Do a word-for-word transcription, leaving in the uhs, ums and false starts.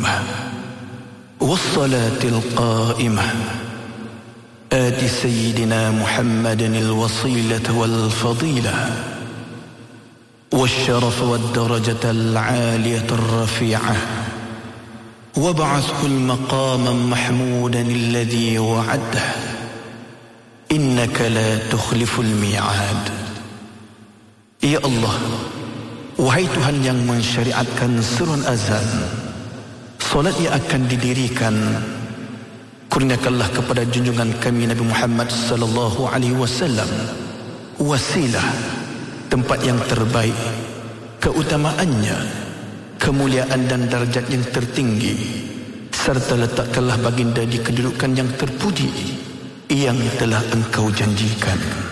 القيمة والصلاة القائمة آت سيدنا محمد الوصيلة والفضيلة والشرف والدرجة العالية الرفيعة وابعثه المقام محمودا الذي وعده إنك لا تخلف الميعاد. Ya Allah, wahai Tuhan yang mensyariatkan surun azan, solat yang akan didirikan, kurniakanlah kepada junjungan kami Nabi Muhammad sallallahu alaihi wasallam wasilah, tempat yang terbaik, keutamaannya, kemuliaan dan darjat yang tertinggi, serta letakkanlah baginda di kedudukan yang terpuji yang telah engkau janjikan.